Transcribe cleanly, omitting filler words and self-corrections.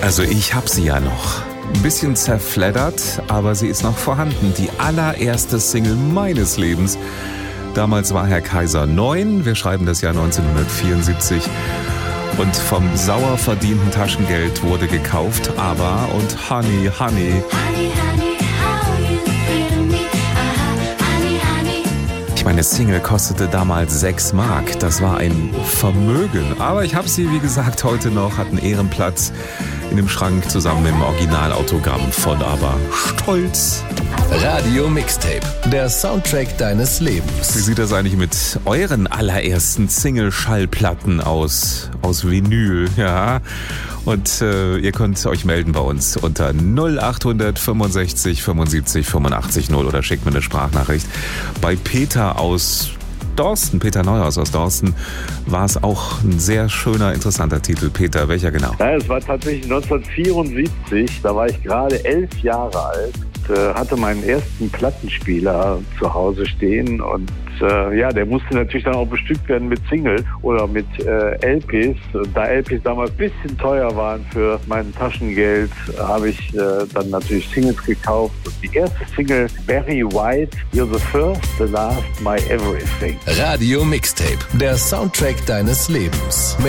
Also ich hab sie ja noch. Ein bisschen zerfleddert, aber sie ist noch vorhanden. Die allererste Single meines Lebens. Damals war Herr Kaiser 9. Wir schreiben das Jahr 1974. Und vom sauer verdienten Taschengeld wurde gekauft ABBA und Honey, Honey. Meine Single kostete damals 6 Mark. Das war ein Vermögen. Aber ich habe sie, wie gesagt, heute noch, hat einen Ehrenplatz in dem Schrank zusammen mit dem Originalautogramm von ABBA. Stolz. Radio Mixtape, der Soundtrack deines Lebens. Wie sieht das eigentlich mit euren allerersten Single-Schallplatten aus Vinyl? Ja. Und ihr könnt euch melden bei uns unter 0800 65 75 85 0 oder schickt mir eine Sprachnachricht. Bei Peter aus Dorsten, Peter Neuhaus aus Dorsten, war es auch ein sehr schöner, interessanter Titel. Peter, welcher genau? Ja, es war tatsächlich 1974, da war ich gerade 11 Jahre alt. Hatte meinen ersten Plattenspieler zu Hause stehen und der musste natürlich dann auch bestückt werden mit Singles oder mit LPs. Da LPs damals ein bisschen teuer waren für mein Taschengeld, habe ich dann natürlich Singles gekauft. Und die erste Single, Barry White, You're the First, the Last, My Everything. Radio Mixtape, der Soundtrack deines Lebens.